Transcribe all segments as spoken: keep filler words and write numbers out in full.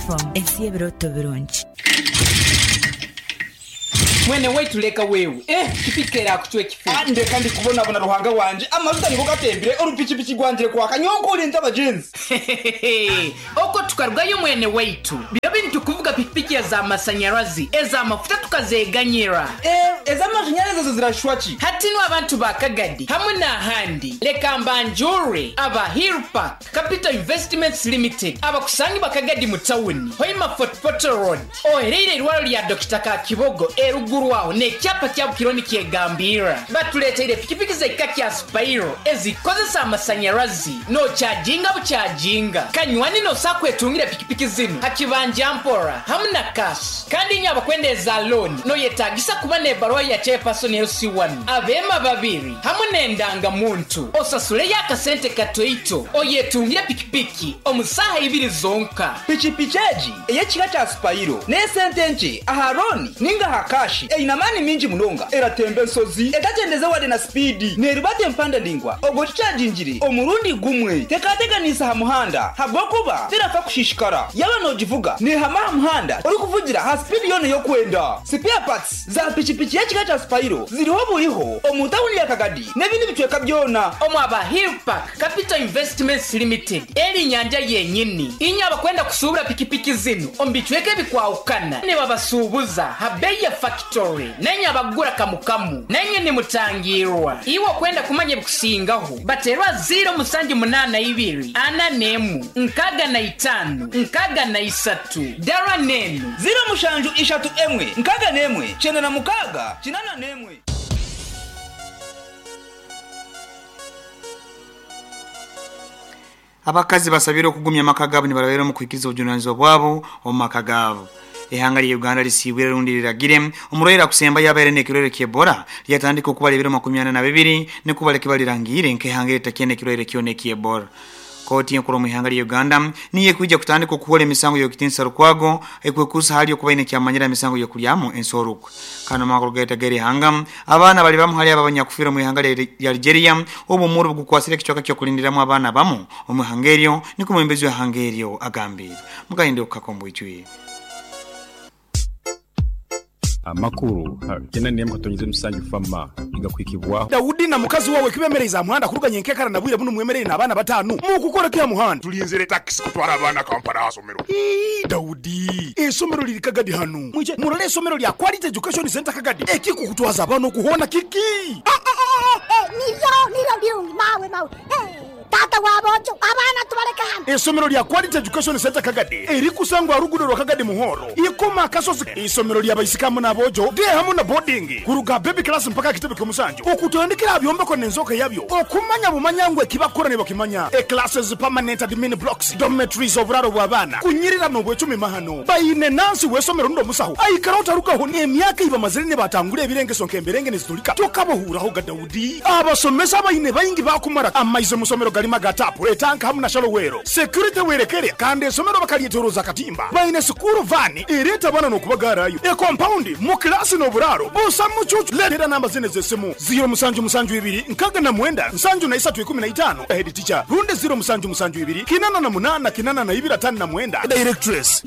F M esiebero toberonchi. Mwene wetu leka wewe eh kipikera kutwe kifu ande kandi kubona bona ruhanga wanje amavuta niko gatembere orupichi pichi gwanje kwa kanyonko urinze abajenzi oko tukarwayo mwene wetu byo bintu kuvuga pikipiki ya za masanyarazi eza amafuta tukazeganyira eh eza amashanyarazi zo zirashwachi hatino abantu bakagadi hamwe na handi leka mbanjure aba Hill Park Capital Investments Limited aba kusangi bakagadi mu town hoima Fort Road oherere rwaro lya Doctor Kakibogo eru Wow, ne kyapa kya kironi kyegambira batuletere pikipiki za ikakya Spyro ezikozesa amasanyarazi no charginga bu charginga kanywani no sakwetungira pikipiki zino hakibanja mpora hamna cash kandi nyaba kwendeza loan no yetagisa kuba ne barwa ya chairperson L C one abema babiri hamune ndanga muntu osasule yaka sente katoito oyetungira pikipiki omusaha ibiri zonka pichipicheji eye kika cha Spyro ne sente nje aharoni ninga hakashi e inamani minji munonga eratembe nsozi etatendeze wade na speedi neribate mpanda ndingwa ogo charginjiri omurundi gumwe tekateganisa ha muhanda hagokuba tirafa kushishikara yaba no jivuga ne hama muhanda uri kuvugira ha speed yone yo kwenda spare parts za pichipichi ya kika cha Spyro ziriho buriho omutawuni ya Kagadi nebindi bitweka byona omwaba Hill Park Capital Investments Limited eri nyanja yenyini inyaba kwenda kusubura pikipiki zino ombitweke bikwaukana ne babasubuza habeya factory nenye abagura kamukamu nenye ni mutangirwa iwo kwenda kumanye bukusingaho baterwa zero musanji munana ibiri ana nemu nkaga na itanu nkaga na isatu dara nenu zero mushanju ishatu emwe nkaga nemwe chenda na mukaga chinana nemwe. Abakazi basabira okugumya makagabo ni barabera mu kwikiriza obujunanzo bwabo omakagabo ehanga lya Uganda lisibwira rundi liragire umuroera kusemba yabere ne kirore kyebora lyatandika okubalebera makumi ana na bibiri ne kubaleke balirangire nke hanga etakene kirore kyone kyebora koti enkuru mu ihanga lya Uganda niye kujja kutandika okuwola emisango yo kitinsa rukwago ekwekusa hali okubaine kyamanyira emisango yo kulyamu ensoruko kana makuru geta gere hanga abana bali bamu hali abanya kufira mu ihanga lya Algeria obumuru bukwasire kichoka kyo kulindira mu abana bamu mu hangerio niko mwembezi wa hangerio agambira mugainde okakombo ichwe amakuru kena niye mkatonyize musanju fama igakwikibwa Daudi na mukazi wawe kibemereza muhanda kuruganye nkekara nabwire bunu mwemerere nabana batanu mu gukora kya muhanda tulinzere taxi kutwara abana kampara hasomero Daudi esomero liri Kagadi hano muje murale esomero lya Quality Education Center Kagadi ekiko kutwaza abana kuhona kiki eh eh eh nivyo nivyo ndio mawe mawe eh tata wabojo abana tubareka hano esomero lya Quality Education Center Kagadi eri kusangwa rugudo rwa Kagadi muhoro ikoma kasozi esomero lya bayisikamu na bojo de hamu na boarding kuruga baby class mpaka kitebe kumusanjo okutondekera abyomba ko nenzoka yabyo okumanya bumanyangwe kibakorane bakimanya e classes permanent admin blocks dormitories oburaro bwabana kunyirira no bwecumi mahano bayine nansi wesomero ndo musaho ayikarota rukaho ne myaka iba mazirine batangure ebirengeso nkemberenge nezitulika tokabohuraho ga Daudi abasomesa bayine bayingi bakumara amaize musomero galima gatapo etanka hamu na shalowero security werekere kandi esomero bakalietoroza katimba bayine skuru vani ereta bana no kubagarayo e compound mu class no buraro busa mucucu lera namba zine zesemu zero musanju musanju ibiri nkaga na mwenda nsanju na isatu ikumi na itano head teacher runde zero musanju musanju ibiri kinana na munana kinana na ibira tani na mwenda directress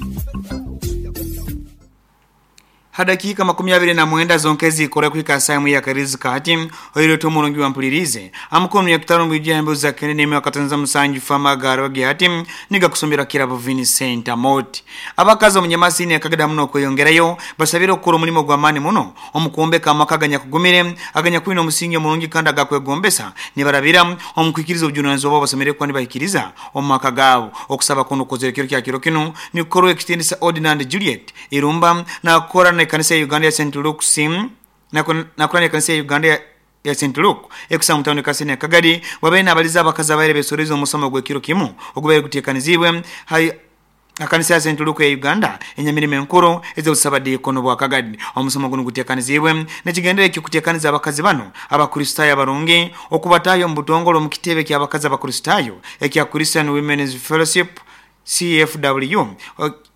hadakika makumi abiri na mwenda zonkezi ikora kwika saimu ya karizi kati oiro tomurongi wa mpulirize amukono ya kutano mwijia hembo za kene neme wakatanza musanju fama garogi hati niga kusumbira kirabu Vincent Amoti abakaza mnyamasi ya Kagada muno kuyongerayo basabiro kuro mulimo gwamani muno omukuombeka amakaganya kugumire aganya kuino musingi omurungi kanda gakwegombesa nibarabira omukwikiriza obujunanzo babo basamire kwa nibahikiriza omakagabo okusaba kuno kozekero kya kirokino ni koro extendisa Ordinand Juliet irumba na kora na kanisa ya Uganda ya Saint Luke sim na na kuna kanisa ya Uganda ya, ya Saint Luke ekusa mutano kasene ya Kagadi wabena abaliza abakaza bare besorizo musomo gwekiro kimu ogubere gutekanizibwe hai akanisa ya Saint Luke ya Uganda enyamirime nkuru eze usabadi kono bwa Kagadi omusomo guno gutekanizibwe nekigendere kyukutekaniza abakazi bano abakristayo abarungi okubatayo mbutongolo mukitebe kyabakaza abakristayo ekya Christian Women's Fellowship C F W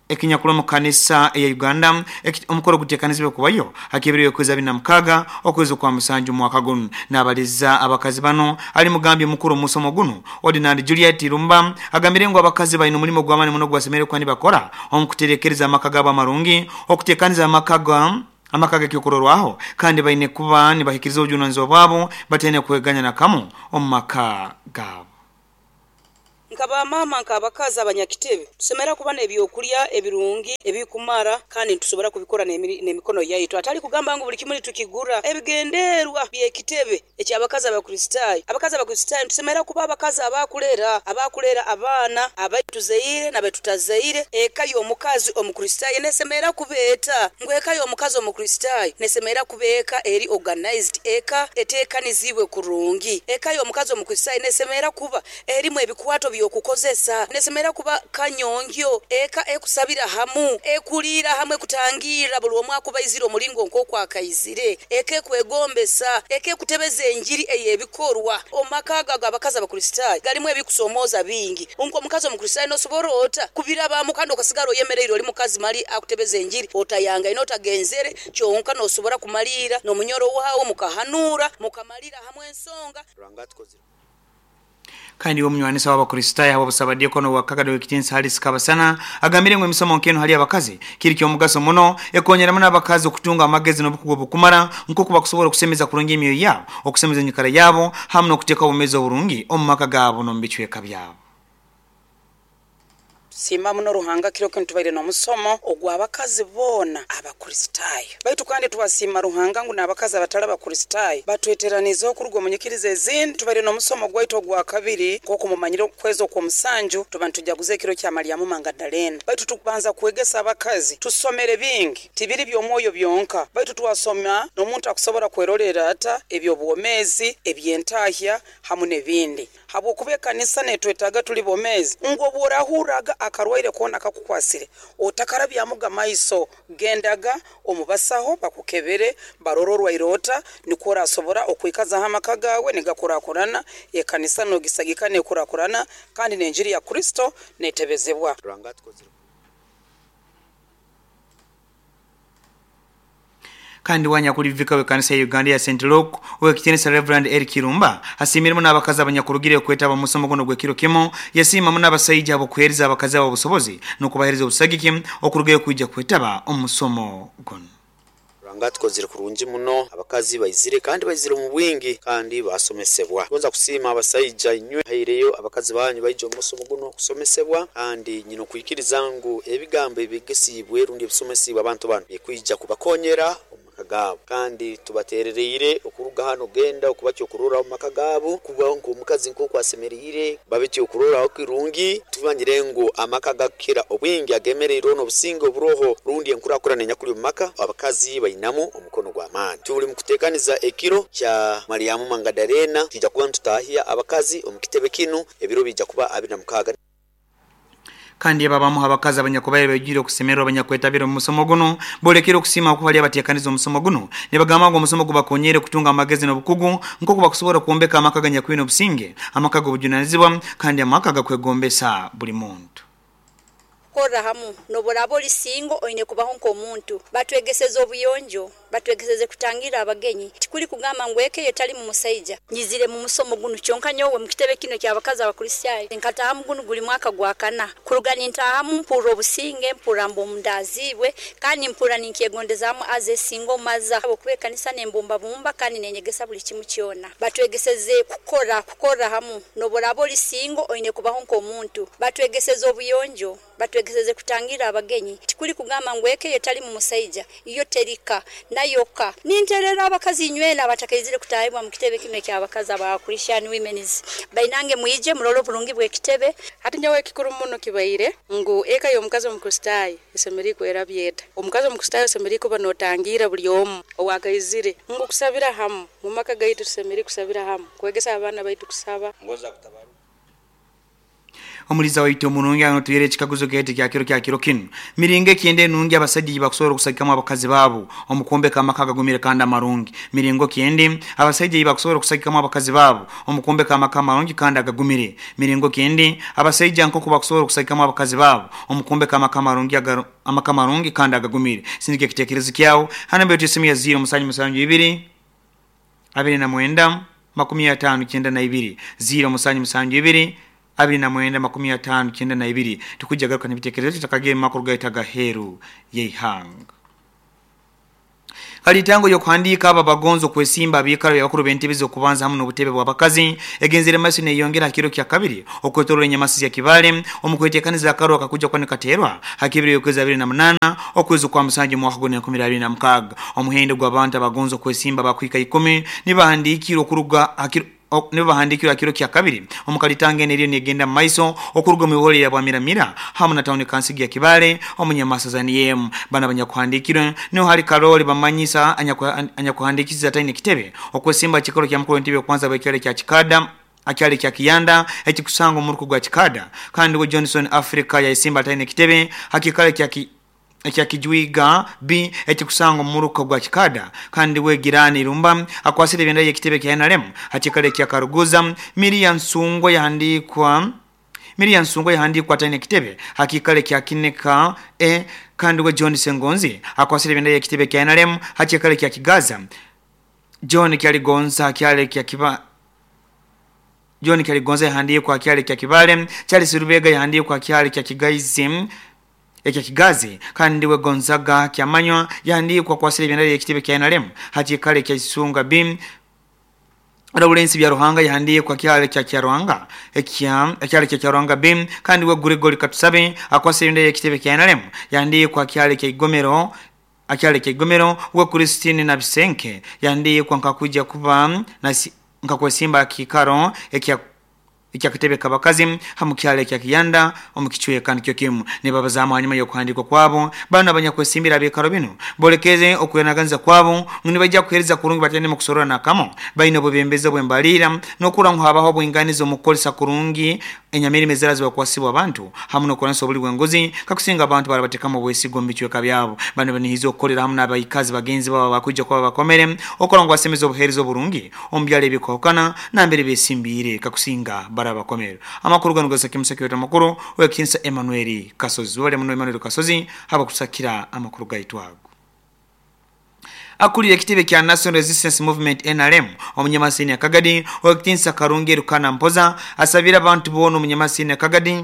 ekinyakula mu kanisa ya Uganda omukolo gutekanizibwe kubayo akibiriwe kweza bina mkaga okweza kwa musanju mwaka guno nabaliza abakazi bano ali mugambi mukuru musomo guno Ordinary Juliet Rumba agambire ngo abakazi bayino mulimo gwamane muno gwasemere kwani bakora omukuterekereza amakaga amarungi okutekaniza amakaga amakaga kyokororwaho kandi bayine kuba ni bahikiriza ujunanzo bwabo batene kweganya na kamu omumaka gabo nkaba mama nkabakaza abanyakitebe tusemera kubana ebyokulya ebirungi ebikumara kandi tusobora kubikora n'emikono yaitu atali kugamba ngo buli kimuli tukigura ebigenderwa byekitebe ekyabakaza abakristayo abakaza abakristayo tusemera kuba abakaza abakulera abakulera abana abaituzeire nabetutazeire ekayo omukazi omukristayo nesemera kubeta ngwekayo omukazi omukristayo nesemera kubeka eri organized eka etekanizibwe kurungi ekayo omukazi omukristayo nesemera kuba eri mu ebikwato okukozesa nesemera kuba kanyongyo eka ekusabira hamu ekulira hamwe kutangira buli omwe akubayizira omulingo nko kwakayizire eke kwegombesa eke kutebeza enjiri eyebikorwa omakaga abakaza abakristayo galimu ebikusomoza bingi unko mukazi omukristayo no soborota kubira ba mukando kasigaro yemereiro oli mukazi mali akutebeza enjiri otayanga inota genzere kyonka no sobora kumalira no munyoro wawo mukahanura mukamalira hamwe ensonga rangatkozira kandi omnywanisa w'abakristayo abo basabadye kono wakagado wekitinsa hali sikabasana agambire ngo emisomo nkeno hali abakazi kiriki omugaso muno ekonyera muna abakazi okutunga amagezi no bukugo bukumara nko kuba kusobora kusemeza kurungi emiyo yabo okusemeza nyikara yabo hamno kuteka obumezo burungi omumaka gabo no mbichweka byabo sima muno ruhanga kiro kintu baire no musomo ogwabakazi bona abakristayo baitu kandi twasima ruhanga ngo nabakazi abatala abakristayo batweteranizo kurugo munyikirize zindi tubaire no musomo gwaito gwa kabiri ko kumumanyiro kwezo ko musanju tubantu jaguze kiro kya Mariamu Mangadalena baitu tukubanza kuegesa abakazi tusomere bingi tibiri byomwoyo byonka baitu twasoma no muntu akusobora kwerolera ata ebyo bwomezi ebyentahya hamune bindi habo kubeka nisa netwetaga tuli bomezi ngo borahuraga akarwaire kona kakukwasire otakarabya muga maiso gendaga omubasaho bakukebere barororwa irota nikora asobora okwikaza hamakagawe negakurakurana ekanisa no gisagikane kurakurana kandi nenjiri ya Kristo netebezebwa kandi wanya kulivika we kanisa ya Uganda ya Saint Luke we kitenesa Reverend Eric Rumba asimirimo n'abakaza abanyakurugire kwetaba musomo gono gwe kiro kimo yasima muna abasayija abo kweriza abakazi abo busobozi no kubahereza ubusagiki okurugiye kujja kwetaba omusomo gono rangati kozire kurungi muno abakazi bayizire kandi bayizire mu bwingi kandi basomesebwa gonza kusima abasayija inywe haireyo abakazi banyu bayije omusomo guno kusomesebwa kandi nyino kuyikiriza ngo ebigambo ebigesibwe rundi ebisomesibwa abantu bano ekwijja kubakonyera kagabo kandi tubatererere okuruga hano genda okubakyo kurura mu makagabo kuba ngo mukazi nko kwasemerire babityo kurura okirungi tubanyire ngo amakaga kira obwingi agemerero no busingo buroho rundi enkurakurane nyakuri mu maka abakazi bayinamo omukono gwa mani tuli mukutekaniza ekiro kya Mariamu Mangadalena tija kuba tutahia abakazi omukitebe kinu ebiro bija kuba abina mukaga kandi ababamu abakazi abanyakubaye bagire okusemera abanyakwetabira mu musomo guno bolekero kusima ko bali abatekaniza omusomo guno ne bagamba ngo omusomo gubakonyere kutunga amagezi no bukugu nko kuba kusobora kuombeka amakaga nyakwino businge amakaga bujunanizibwa kandi amakaga kwegombesa buli muntu kora hamu nobora boli singo oine kubaho nko muntu batwegeseza obuyonjo batwegeseze kutangira abagenyi tikuli kugamba ngweke yetali mu musayija nyizire mu musomo guno kyonka nyowe mukitebe kino kya bakaza abakristayo nkata hamu guno guli mwaka gwakana kurugani ntahamu mpuro businge mpurambo mundazibwe kandi mpura ninkyegondezamu aze singo maza abo kubekanisa nembomba bumba kandi nenyegesa buli kimu kyona batwegeseze kukora kukora hamu nobora boli singo oine kubaho nko muntu batwegeseze obuyonjo batwegeseze kutangira abagenyi tikuli kugamba ngweke yetali mu musayija iyo terika nayoka ninterera abakazi nywena abatakayizire kutayibwa mu kitebe kino kya abakazi aba Christian women's bainange muije mulolo bulungi bwe kitebe ati nyawe kikuru muno kibaire ngo eka yo mukazi omukristayo esemeri ko era byeta omukazi omukristayo esemeri ko banotangira buli omu owakayizire ngo kusabira hamu mu maka gaitu esemeri kusabira hamu kwegesa abana baitu kusaba ngoza kutabara omuliza waito munungi ano tuyere kikaguzo gete kya kiro kya kiro kinu miringe kiende nungi abasajja bakusobola okusagikamu abakazi baabo omukombe kamaka gumire kanda marungi miringo kiende abasajja bakusobola okusagikamu abakazi baabo omukombe kamaka marungi kanda gagumire miringo kiende abasajja nkoko bakusobola okusagikamu abakazi baabo omukombe kamaka marungi amaka marungi kanda gagumire sindike kitekerezo kyawo hanambe otisimu ya zero musanyu musanyu ibiri abiri na mwenda makumi atano kyenda na ibiri zero musanyu musanyu ibiri abiri na mwenda makumi atano kyenda na ibiri tukujja garuka n'ibitekerezo tutakageye makuru gaitaga heru yeihanga kali tango yo kuhandika aba bagonzo kwesimba bikaro y'abakuru b'entibizo kubanza hamwe n'obutebe bw'abakazi egenzere maso ne yongera kiro kya kabiri okwetorora enyamasi ya kibale omukwetekaniza akaro akakuja kwa nikaterwa hakibiri yokweza abiri na munana okwezo kwa musanje mu mwaka gwa abiri na mukaga omuhende gw'abantu abagonzo kwesimba bakwika ikumi nibahandikiro kuruga hakiro niba handikira kiro kya kabiri omukalitange neriyo negenda maiso okuruga mu holi ya bwamiramira hamuna town council ya kibale omunyamasa zaniyem bana banya kuhandikira no hali karoli bamanyisa anya kuhandikiza taine kitebe okwesimba chikoro kya mukuru ntibe kwanza bakere kya chikada akyale kya kiyanda ekikusanga muruko gwa chikada kandi we Johnson Africa ya isimba taine kitebe hakikale kya ki ekya kijwiga b ekikusanga muruko gwa kikada kandi we girani rumba akwasire benda yekitebe kya N R M hakikale kya karuguza Miriam Nsungo yahandikwa Miriam Nsungo yahandikwa taine kitebe hakikale kya kineka e kandi we John Sengonzi akwasire benda yekitebe kya N R M hakikale kya kigaza John Kyaligonza kyale kya kiba John Kyaligonza yahandikwa kyale kya kibale Charles Rubega yahandikwa kyale kya kigaizim ekya kigazi kandi we Gonzaga kyamanywa yandikwa kwa sile byandale ekitebe kya N R M hakikale kya Isunga bim Rawulensi bya Ruhanga yandikwa kyale kya kya Ruhanga ekya kyale kya kya Ruhanga bim kandi we Gregory Katusabe akwasile byandale ekitebe kya N R M yandikwa kyale kya Igomero akyale kya Igomero we Christine na Bisenke yandikwa nkakuja kuba na nkakwesimba kikaro ekya ikya kitebe kabakazi hamukyale kya kiyanda omukichwe kandi kyo kimu ne baba za mwanyuma yo kuhandikwa kwabo bana banya kwesimbira bekaro bino bolekeze okuyenaganza kwabo ngini bajja kuhereza kurungi batende mu kusorora nakamo bayino bobembeze bwembalira nokura nkuhabaho bwinganizo mukolisa kurungi enyamiri mezerazi bakwasibwa abantu hamuno konso buli bwengozi kakusinga abantu barabatekamo bwesigo mbichwe kabyabo bana bani hizo kolera hamuna abayikazi bagenzi baba bakujja kwa bakomere okolongwa asemezo buherizo burungi ombyale bikokana nambere besimbire kakusinga baraba komero amakuru gano gasaki musakiro amakuru wekinsa Emmanuel Kasozi wale muno Emmanuel Kasozi haba kusakira amakuru gaitwago akuli ekitebe kya National Resistance Movement N R M omunyamasini akagadi wekinsa Karungi Rukana Mpoza asabira abantu bono omunyamasini akagadi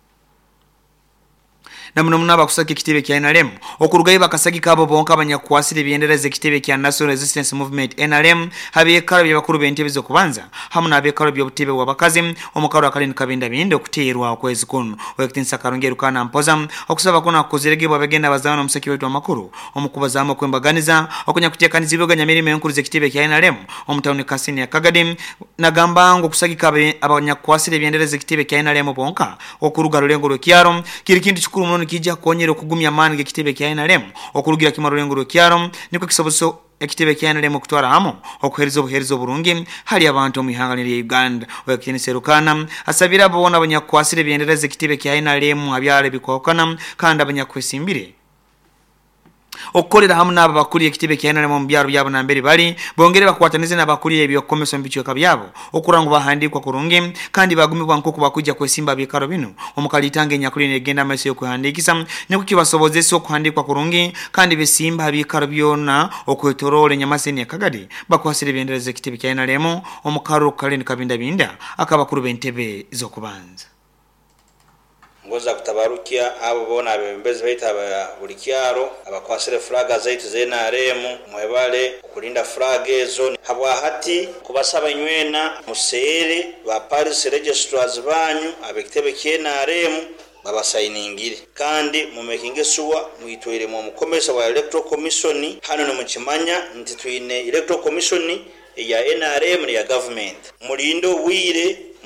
namuno munaba kusaka kitebe kya N R M okurugaye bakasagi kabo bonka abanyakwasire byendereze kitebe kya National Resistance Movement N R M habiyekaro byabakuru bentebe zo kubanza hamuna abekaro byobutebe wabakazi omukaro akalini kabinda binde okuteerwa okwezi kuno wekitinsa Karungi Rukana Mpoza okusaba kona kuziregebwa bagenda bazana omusaki wetu amakuru omukubazamo kwembaganiza okunya kutekaniza iboganya mirimo enkuru ze kitebe kya N R M omutawuni kasini ya Kagadi nagamba ngo kusagika abanyakwasire byendereze kitebe kya N R M bonka okuruga rulengo rw'kyaro kiri kintu kikuru kijja konyera okugumya mani gekitebe kya N R M okurugira kimarulengo rw'kyaro niko kisoboso ekitebe kya N R M okutwara hamo okuherizo buherizo burungi hali abantu mu ihanganire Uganda wekinise Rukana asabira bona abanyakwasire byendereze kitebe kya N R M abyale bikokana kandi abanyakwesimbire okolera hamuna abakuri ekitebe kya N R M mu byaro byabo nambere bali bongere bakwatanize n'abakuri ebyo komiso mbichwe kabyabo okurango bahandikwa kurungi kandi bagumibwa nkoko bakujja kwesimba bikaro bino omukalitange nyakuri negenda amaso yo kuhandikisa ne kukibasobozesa okuhandikwa kurungi kandi besimba bikaro byona okwetorole nyamaseni akagadi bakwasire byendereze ekitebe kya N R M omukaro kaleni kabinda binda akabakuru bentebe zo kubanza ngoza kutabarukia abo bona abembezi baita bulikyaro abakwasire flaga zaitu ze N R M mwebale kulinda flag ezo habwa hati kubasaba nywena musere ba Paris registrars banyu abekitebe kya N R M baba signing kandi mumekinge suwa mwitwire mu mukomesa wa electoral commission hano no mukimanya ntitwine electoral commission ya N R M ya government mulindo wire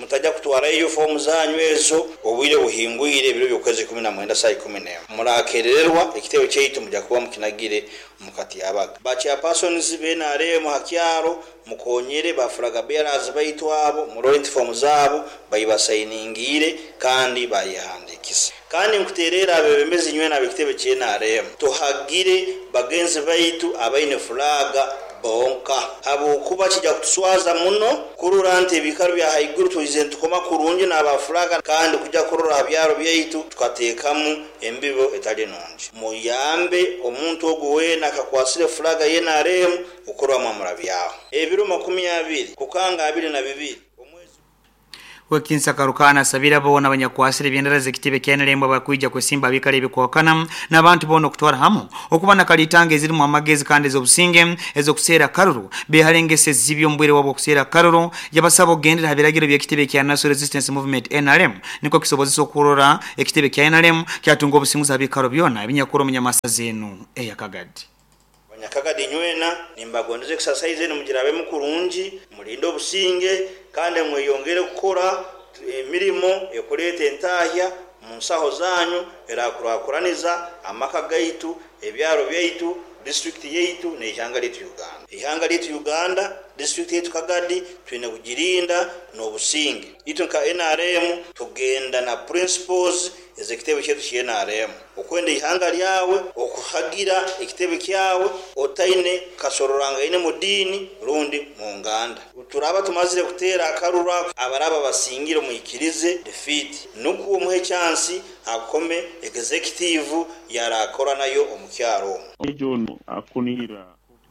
mutajja kutwara iyo fomu zanyu ezo obwire buhingwire ebiro by'okwezi kumi na mwenda saa ikumi n'emu murakerererwa ekitebe kyaitu mujja kuba mukinagire mukati yabaga bachairpersons b'enaremu hakyaro mukonyere bafuraga bearers baitu abo murorent fomu zabo bayibasayiningire kandi bayihandikise kandi nkuterera abebembezi nywena abekitebe ky'enaremu tuhagire bagenzi baitu abaine furaga bonka abo kuba kijja kutuswaza muno kurura nti ebikaro bya haiguru tuize tukoma kurungi n'abafuraga kandi kujja kurura abyaro byaitu tukateekamu embibo etali nungi muyambe omuntu ogwo wena akakwasire furaga y'enaremu ukorwa mwamura byaho ebiro makumi abiri kukanga abiri na bibiri wekinsa karukana sabira bona abanyakwasire byendera zekitebe kyenerembo bakwijja kwesimba bikale bikwakana n'abantu bono kutwara hamu okubana kalitange ziri mu amagezi kandi zo businge ezo kusera karuru beharengese zibyo mbwire wabo kusera karuru yabasabo gendera habiragiro byekitebe kya National Resistance Movement N R M niko kisoboziso kurora ekitebe kya N R M kyatunga obusinguza bikaro byona binyakoro munyamasa zenu eyakagadi nyakagadi nywena nimbagondeze exercise eno mugirabe mukurungi mulindo obusinge kandi mweyongere gukora emirimo ekolete entahya mu nsaho zanyu era kurakuraniza amaka gaitu ebyaro byaitu district yaitu n'ihanga litu Uganda ihanga litu Uganda district yetu Kagadi twine kugirinda n'obusinge itu nka N R M tugenda na principles ezekitebe cyetu cye N R M okwenda ihanga lyawe okuhagira ekitebe kyawe otaine kasororanga ine mudini rundi mu nganda turaba tumazire kutera akarura abaraba basingire mu ikirize defeat nuko umuhe chance akome executive yarakora nayo omukyaro John akunira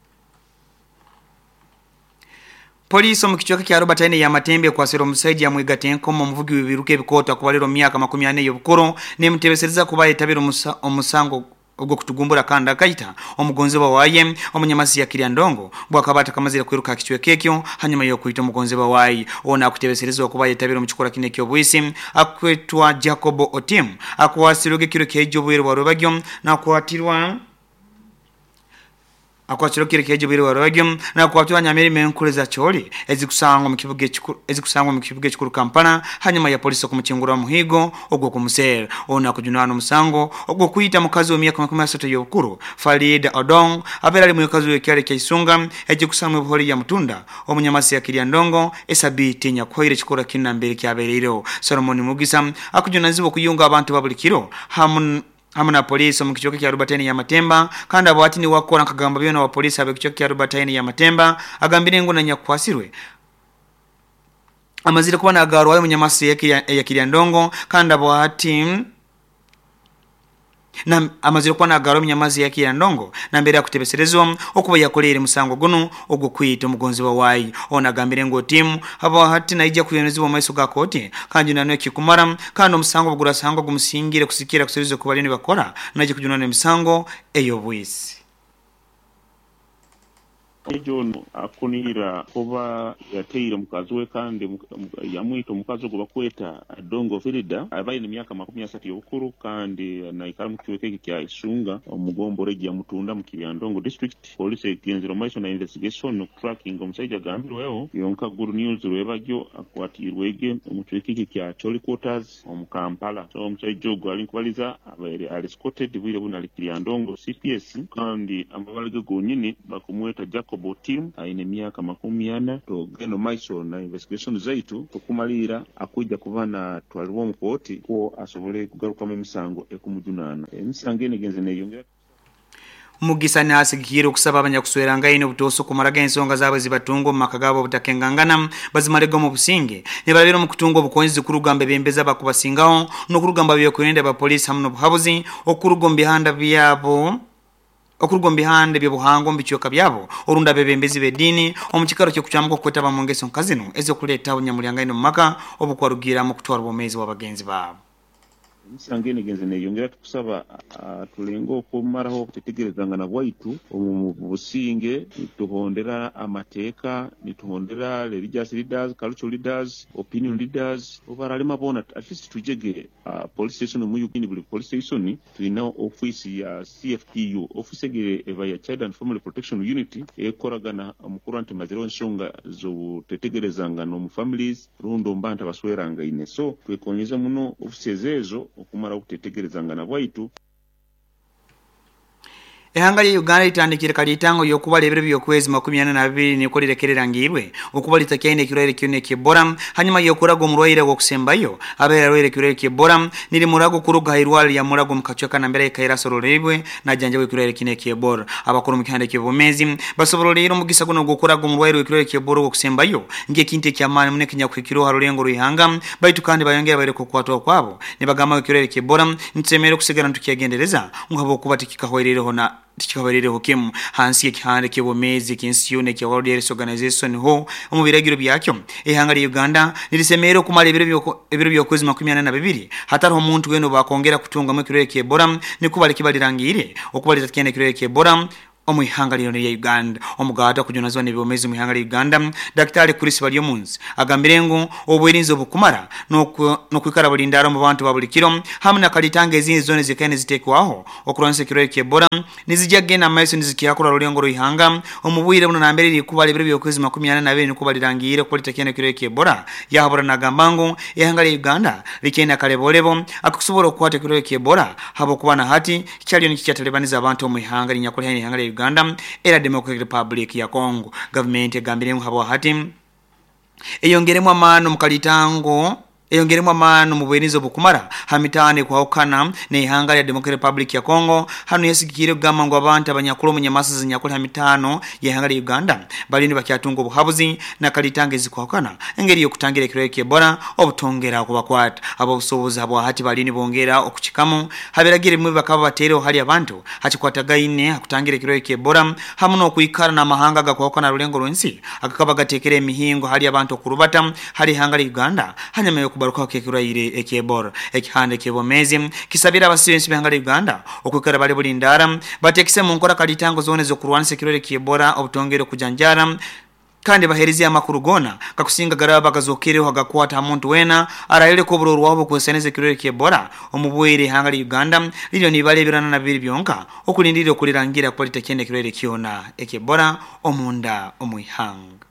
Polisi mu kichwa kya Robert Aine ya Matembe kwa sero musaidi ya Mwigatenko mu muvugi wibiruke bikota kubaliro myaka makumi ane y'obukoro ne mutebesereza kuba etabiro musa, omusango ubwo kutugumbura kanda kaita omugonze bawaye omunyamasi ya Kiryandongo bwakabata kamazira kwiruka kichwe kekyo hanyuma yo kuita omugonze bawaye ona kutebesereza kuba etabiro mukikora kine kyo bwisi akwetwa Jacob Otim akwasiroge kiro kejo bwero barobagyo na kwatirwa akwachiro kire keje biri warogyo na kwatwa nyameri menkuleza choli ezikusangwa mu kibuge kikuru ezikusangwa mu kibuge kikuru Kampala hanyuma ya polisi kumukingura muhigo ogwo kumusera ona kujunana musango ogwo kuita mukazi wa myaka makumi asatu y'obukuru Farid Odong aberali mu kazi wekere kyisunga ejikusangwa buhori ya mutunda omunyamasi ya Kiryandongo esabiti nya koire kikora kinambere kyaberero Solomon Mugisa akujunazibo kuyunga abantu babulikiro hamun Hamuna polisi mu kichoke kya Robert Aine ya Matemba kandi abo ati ni wakora kagamba byona wa polisi abe kichoke kya Robert Aine ya Matemba agambire ngo na nyakwasirwe amazire kuba na garo wayo munyamasi ya Kiryandongo kandi abo ati na amazire kuba na garo munyamasi ya Kiryandongo na mbere ya kutebeserezo okuba yakolere musango guno ogwo kwita omugonzi wa wayi ona gambire ngo timu abo hati naija kuyonezibwa maiso ga koti kandi nanwe kikumara kandi omusango bugura sango gumusingire kusikira kusebizo kubalini bakora naje kujunana emisango eyo bwisi John akunira kuba yateire mukazi we kandi yamwita mukazi go bakweta Dongo Frida abaye emyaka makumi asatu y'obukuru kandi naikara mu kiweke kya Isunga omugombo regi ya Mutunda mu Kiryandongo district police ekenzero maiso na investigation no tracking omusaija gambirweho yonka Good News rwebagyo akwatirwege mu kiweke kya Choli Quarters mu Kampala so omusaija go ali kubaliza abere ali escorted bwire buna Kiryandongo C P S kandi amabalege gonyine bakumweta Jacob Otim aine myaka makumi ana to geno maiso na investigation zaitu tukumalira akuja kubana twaliwo mu koti ko asobole kugaruka mu misango ekumujunana emisango ene genze ne yongera Mugisa ni hasigikiro kusaba abanyakusweranga ine butoso kumaraga ensonga zabo zibatungo makagabo butakengangana bazimarego mu businge ne babiro mu kutungo bukonzi kurugambe bembeza bakubasingaho no kurugamba biyo kwende ba police hamno buhabuzi okurugombe handa byabo okurugombe hande byo buhango mbichoka byabo orunda bebembezi bedini omukikaro cyo kucyamuko kwetaba mu ngeso nkazino ezo kuleta unyamulyangaino maka obukwarugira mu kutwara bomezi wabagenzi babo emisango eno egenze neyongera tukusaba tulenga okumaraho okutetegerezanga na bwaitu mu businge nituhondera amateeka nituhondera religious leaders, cultural leaders, opinion leaders obaralema bona at least tujege uh, police station mu Uganda buli police station tulina office ya C F T U office ge eva ya Child and Family Protection Unit ekoragana mukuru anti mazero nsonga zo tetegerezanga no mu families rundo mbanta basweranga ine so twekonyeza muno offices ezo okumara okutetegerezanga na bwaitu. Ehanga ya Uganda itandikira kalitango yokuba lebere byokwezi makumi ane na babiri niko lirekererangirwe okuba litakyine kirere kyone kibora hanyuma yokurago murwaire wo kusembayo abera rwere kirere kibora nili murago kuruga irwali ya murago mukachweka na mbere kaira sorolebwe na janje we kirere kine kibora abakuru mukihande kibomezi basoborolero mugisago no gukurago murwaire we kirere kibora wo kusembayo nge kinte kyamane mune kinya kwikiro harulengo ruhanga baitu kandi bayongera bare ko kwatwa kwabo nibagama we kirere kibora ntemere kusigara ntukiyagendereza ngabo kubatikika hoirereho na tikikabarire kim hansi y'ikihande kibomezi kinsiyone kya World Health Organization ho umubiragiro byacyo ehanga ya Uganda nirisemero kumara ibiro byoko ibiro byokwezi makumi ane na babiri hatari umuntu weno bakongera kutunga mu kirere kebora nikubali kibalirangire okubali tatkene kirere kebora omu ihangaliro ya Uganda omugata kujonazwa n'ibomezi mu ihangaliro Uganda Daktari Chris Balyomunzi agambirengo obwerinzo bukumara no no kwikara bulindaro mu bantu babulikiro hamwe nakalitanga ezindi zone zikane zitekwaho okuronse kirere kebora nizijage na maiso nizikiyakura rulengo ruhanga omubwire buno nambere likubali bire byokwezi makumi ane na babiri nikubalirangire ko litakene kirere kebora yahabura nagambango ihangaliro Uganda likena kalebolebo akusobora kwate kirere kebora habo kubana hati cyaliyo nikiyatalebaniza abantu mu ihangaliro nyakolehani ihangaliro Uganda era Democratic Republic ya Congo government egambiremo habo hati eyongeremo amano mukalitango eyongeremo amano mu bwenizo bukumara hamitane kwa okana ne ihanga ya Democratic Republic ya Congo hano yesikire gama ngo abantu abanyakuru mu nyamasa zinyakuri hamitano yehanga ya Uganda balini bakyatungo buhabuzi na kalitange zikwa okana engeri yo kutangira kirere kebora obutongera kubakwata abo busobozi abo hati balini bongera okukikamu habiragire mu bakaba batero hali abantu hakikwatagaine akutangira kirere kebora hamuno kuikara na mahanga gakwa okana rulengo rwensi akakaba gatekere emihingo hali abantu kurubata hali ihanga ya Uganda hanyuma yo baruka kekuraire ekebor ekihande kebomezi kisabira abasiyensi b'ihanga Uganda okwikara bali bulindara batekise mu nkora kalitango zone zo kurwanisa kirere kebora obutongero kujanjara kandi baherizi amakuru gona kakusinga garaba kazokere hagakwata umuntu wena arayele ko buroro wabo kuseneze kirere kebora omubwire ihanga Uganda lilyo nibalebirana na biri byonka okulindira okulirangira ko litakende kirere kiona ekebora omunda omuyihanga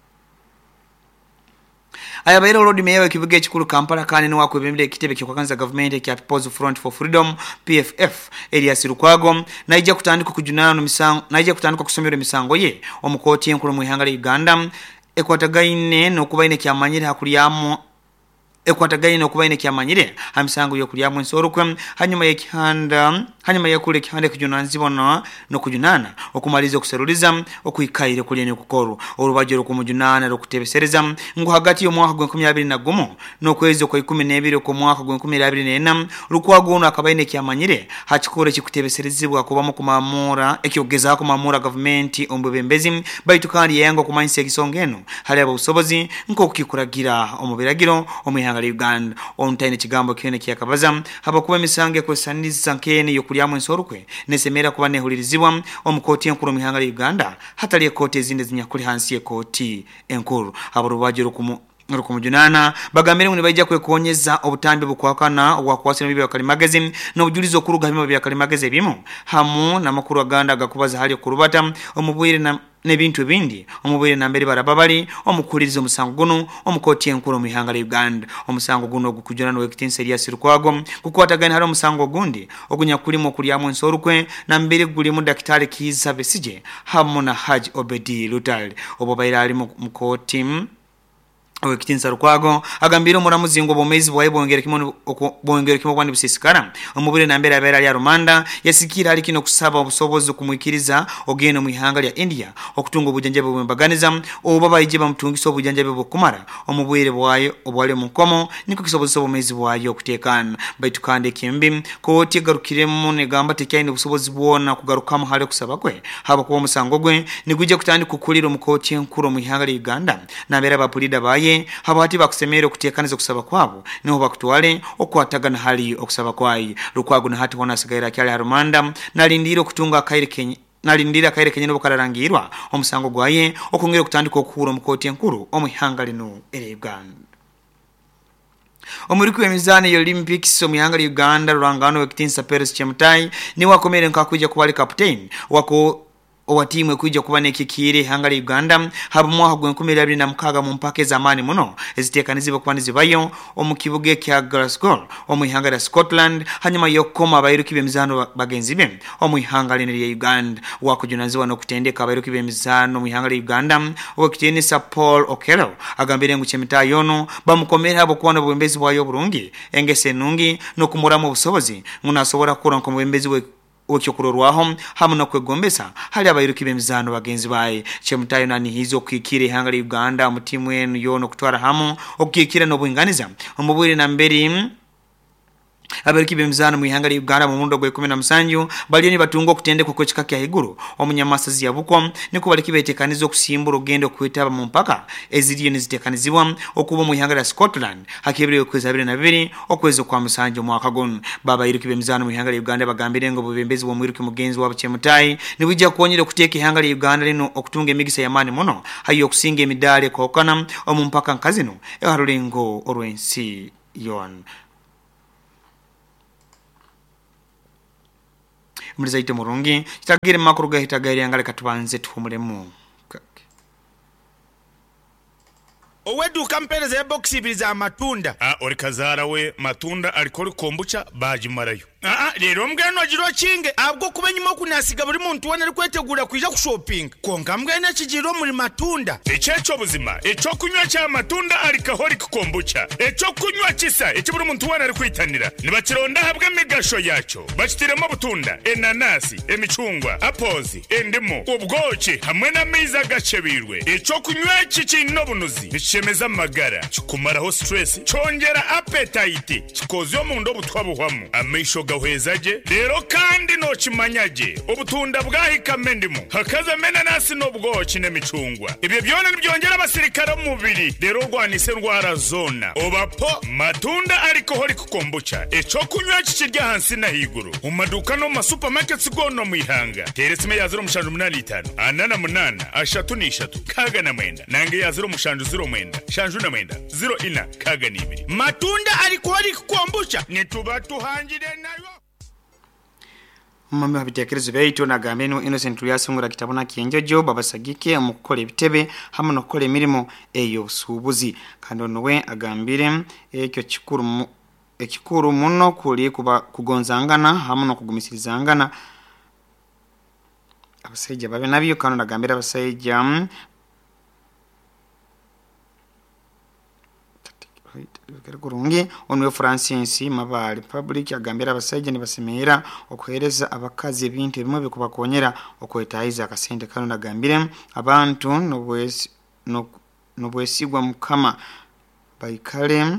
aya bayero road meyewe kibuge chikuru Kampala kane no wakwebembe kitebe kikwakanza government ya People's Front for Freedom P F F Elias Lukwago naija kutandika kujunana no misango naija kutandika kusomera misango ye omukoti enkuru mu ihanga Uganda ekwatagaine no kubaine kyamanyire hakuliyamo ekwatagaine okubaine kyamanyire hamisango yo kuliyamo nsorukwe hanyuma y'ekihanda hanyuma yakule kihande kujunanzibona no kujunana okumaliza okuseruliza okuikaire kulyene kukoro orubajero kumujunana rokutebesereza ngo hagati yo mwaka gwa makumi abiri na gumu no kwezi kwa ikumi na ebiri ko mwaka gwa makumi abiri na ena Lukwago no akabaine kyamanyire hakikore kikutebeserezibwa kubamo kumamura ekyogeza ko mamura government ombebembezi baitukandi yango kumanyise kisongeno hali abo usobozi nko kukikuragira omubiragiro omihanga Uganda ontaine kigambo kene kyakabaza haba kuba misange ko saniza nkene yo kulyamu nsorukwe nesemera kuba nehulirizibwa omukoti enkuru mihanga Uganda hatali kote zinde zinyakuri hansi ye koti enkuru abarubajero kumu rukumujunana bagambire ngo bajja kwekonyeza obutambi bukwakana obwakwasira bibi bakalimagezi no bujulizo kuruga bimo byakalimagezi bimo hamu na makuru aganda gakubaza hali kurubata omubwire na nebintu bindi omubwire na mbere barababali omukulirizo musango guno omukoti enkuru mihanga Uganda omusango guno gukujana no ekitinse Elias Lukwago kukwatagana hali omusango gundi ogunya kulimo kulyamu nsorukwe na mbere guli mu Daktari Kiza Besije hamu na Haji Obedi Lutale obo bayira ali mukoti owe kitinsa Lukwago agambira muramuzi ngo bomezi bwaye bongera kimono bongera kimo kwandi busisikara omubire na mbere abera ya Rwanda yasikira ali kino kusaba obusobozi kumwikiriza ogeno mu ihanga lya India okutunga obujanje bwembaganiza obaba ije bamutungisa obujanje bwokumara omubire bwaye obwale mu komo niko kisobozi bomezi bwaye okutekana baitukande kimbi ko tigarukire mu ne gamba tekyaine busobozi bwona kugarukamo hale kusaba kwe haba ko musango gwe niguje kutandi kukulira umukoti enkuru mu ihanga lya Uganda na mbere abapulida baye bage habati bakusemera okutekaniza okusaba kwabo niho bakutwale okwatagana hali okusaba kwayi Lukwago na hati hona sigaira kyali harumanda nalindira okutunga akaire Kenya nalindira akaire Kenya nobukararangirwa omusango gwaye okongera okutandika okuhura omukoti enkuru omwihanga lino eri Uganda. Omuriku w'emizani ya Olympics omwihanga lya Uganda Rwangano wekitinsa Peres Chemutai ni wakomere nkakuja kuwali captain wako owa timu ekuija kuba nekikire hanga lya Uganda haba mwaha gwenkumira abiri na mukaga mu mpaka ez'amaani muno eziteekaniziibwa kuba nizibayo omu kibuga kya Glasgow omwihanga lya Scotland hanyuma y'okukoma abayiruki b'emizaano bagenzi be omwihanga lino lya Uganda wakujunaziwa n'okutendeka abayiruki b'emizaano omwihanga lya Uganda owekitiinisa Paul Okello agambire ngu Chemutai ono bamukomera abo kuba n'obwembezi bwayo obulungi engese ennungi n'okumuramu obusobozi ngu naasobora kukola nk'omwembezi we okyokurorwaho hamu no kwegombesa hali abayiruki b'emizaano bagenzi baye. Chemutai nani hizo okikire ihanga lya Uganda mu timu enu yono kutwara hamu okikira n'obwinganiza omubwire na mberi abayiruki b'emizaano mu ihanga lya Uganda mu murundi gwa kumi na musanju baliyo nibatunga okutendeka kw'ekika kya iguru omunyamasazi yabuko niko baliki betekaniza okusimbura ogendo kwetaba mu mpaka eziriyo nizitekanizibwa okuba mu ihanga lya Scotland hakebere okwezi abiri na bibiri okwezi kwa musanju mwaka guno. Babayiruki b'emizaano mu ihanga lya Uganda bagambire ngo bubembezi bw'omwiruki mugenzi wabo Chemutai nibujja kuonyera okuteeka ihanga lya Uganda lino okutunga emigisa y'amaani muno hayo okusinga emidaali kwokana omu mpaka nkazino eharulengo olw'ensi yon. Murizaite murungi kitagire makuru gahitagire angale katubanze tuhumulemu Oweduka mpereza ya box ibiri za matunda. Ah, ori kazara we matunda alikori kombucha baji marayo. Ah, ah, rero mbwene wajiro kinge abwo kubenyuma kunasiga buri muntu wana ari kwetegura kwija ku shopping. Konga mbwene kigiro muri matunda. Echecho buzima, echo kunywa cha matunda alikahori kombucha. Echo kunywa kisa, echo buri muntu wana ari kwitanira. Nibakironda habwe migasho yacho. Bachitiremo butunda, enanasi, emicungwa, apozi, endimo, ubwoki hamwe na miza gacebirwe. Echo kunywa iki no bunuzi. Chemeza amagara kikumaraho stress chongera appetite kikozo mu ndo butwabuhwamo amisho gahwezaje rero kandi no kimanyaje obutunda bwahikame ndimo hakaza mena nasi no bwoki n'emicungwa ibyo byone byongera abasirikare mu mubiri rero rwanise ndwara zona obapo matunda ariko hori kukombucha eco kunywa kikirya hansi na higuru mu maduka no ma supermarkets gono mu ihanga teresime ya zero mushanju munani itanu anana munana ashatu ni ishatu kaga na mwenda nange ya zero mushanju zero mwenda shanju na mwenda zero ina kaga ni ibiri matunda ariko hori kukombucha nituba tuhangire nayo. Mumambe habitekerezo byaito nagambe no Innocent Lyasungura kitabona kienjojo babasagike omukole bitebe hamwe no kole mirimo eyo subuzi kandi nowe agambire ekyo kikuru ekikuru muno kuli kuba kugonzangana hamwe no kugumisirizangana abasajja babe nabyo kandi nagambira abasajja kurungi onwe Francis Mabali Public agambira abasajja ni basemera okuhereza abakazi ebintu bimwe bikubakonyera okwetaiza akasente kano nagambire abantu nobwesi nobwesigwa mukama baikale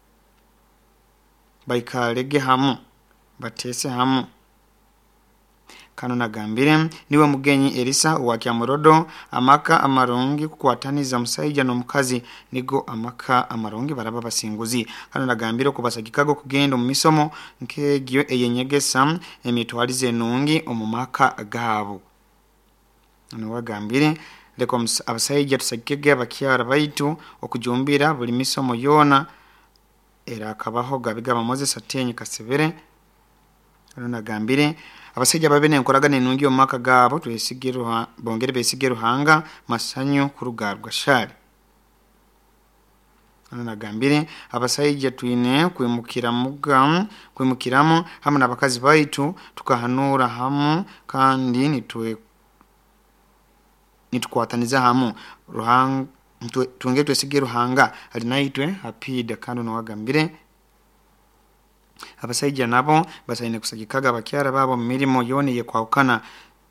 baikalege hamu batese hamu kano nagambire niwe mugenyi Elisa wakya murodo amaka amarongi kukwataniza musajja no mukazi nigo amaka amarongi baraba basinguzi kano nagambire kubasagikago kugenda mu misomo nkegyo eyenyegesa emitwalize nungi omumaka gabo no wagambire leko abasajja tusagikege abakyara baitu okujumbira buli misomo yona era akabaho gabigaba Moses Atenyi Kasebere kano nagambire abasajja babene enkoragane nungi omaka gabo twesigiro bongere besigiro hanga masanyo kurugarwa shari ano nagambire abasajja twine kwimukira mugam kwimukiramo hamwe nabakazi baitu tukahanura hamu kandi nitwe nitukwataniza hamu ruhanga tunge twesigiro hanga ali naitwe hapida kandi no wagambire abasajja nabo basayine kusagikaga abakyara babo mu mirimo yoneye kwawukana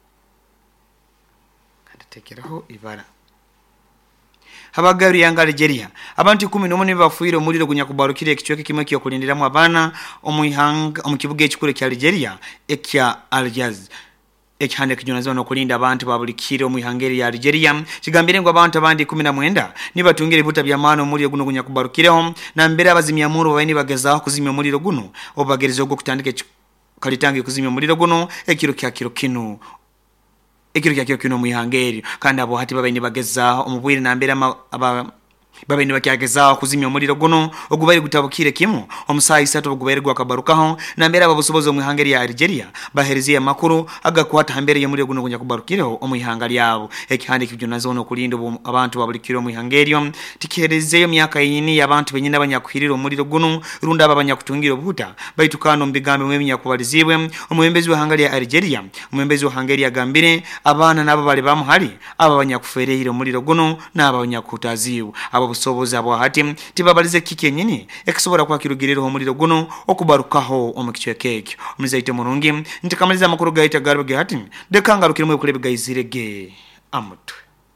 kandatekeraho ibara habagari yanga Algeria abantu kumi n'umwe bafuire umuriro gunya kubarukire ekichweke kimwe kiyo kulindiramu abana omuyihanga omukibuga ekikure kya Algeria ekya Aljaz ekihande kijonazo no kulinda abantu babulikiro mu ihangeri ya Algeria kigambire ngo abantu abandi kumi na mwenda nibatungira ibuta bya mano muri guno gunya kubarukireho na mbere abazimya muru bayini bagezaho kuzimya muri guno obagereza go kutandike kalitangi kuzimya muri guno ekiro kya kiro kinu ekiro kya kiro kinu mu ihangeri kandi abo hati babayini bagezaho umubwire na mbere aba babeni bakyageza kuzimya umuriro guno ogubari gutabukire kimu omusayi sato ogubari gwakabarukaho na mbere ababusobozo mu ihangeri ya Algeria bahereze amakuru agakwata hambere y'umuriro guno kunya kubarukireho omu ihangari yabo ekihande kibyo nazo no kulinda abantu babulikiro mu ihangeri tikereze myaka yini y'abantu benyine abanyakwirira umuriro guno runda abanyakutungira obuta baitukano mbigambe mu myakubalizibwe omwembezi wa ihangari ya Algeria omwembezi wa ihangeri ya gambire abana nabo bali bamuhali aba banyakufereira umuriro guno n'abanyakutaziwe abo busobozi abo hati tibabalize kike nyini ekisobora kwa kirugiriro umuriro guno okubarukaho omukicwe keke omuzaite murungi ntikamaliza amakuru gaita garbe hati dekangarukire mu kurebe gayizirege amutwe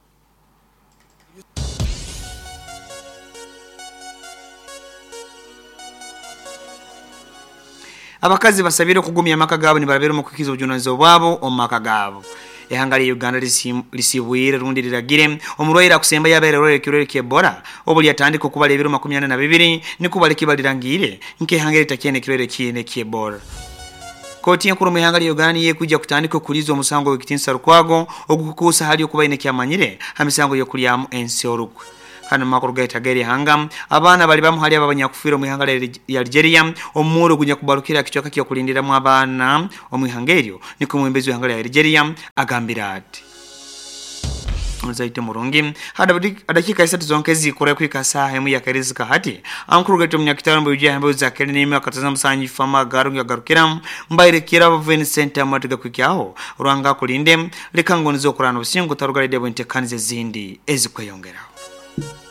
abakazi basabire kugumya makagabo ni barabero mu kukiza ujunazo bwabo omakagabo ehangari Uganda lisibuire rundi liragire omuroira kusemba yaberero kirore kebora obuli atandiko kuba lebero makumi ane na bibiri nikubale kibalirangire nke hangere takene kirore kine kebora koti yankuru mu ihangari Uganda ye kujya kutandiko kulizo musango w'ikitinsa rukwago ogukukusa hali okuba ine kyamanyire hamisango yo kuliamu ensi orukwe kana makuru gaita geri hanga abana bali bamuhali abanyakufira mu ihangari ya Algeria omuro gunya kubarukira kichoka kyo kulindira mu abana omu ihangerio niko mwembezi wa ihangari ya Algeria agambira ati muzaite murungi hada adakika isatu zonkezi kure kwikasa hemu ya karizika hati ankuru gaito mnyakitaro mbujia hembo za kele nime wakataza msanyi fama garu ya garukira mbaire kira veni center matiga kwikiaho uranga kulinde likango nizo kurano usingu tarugari debo intekanize zindi ezi kwa yongera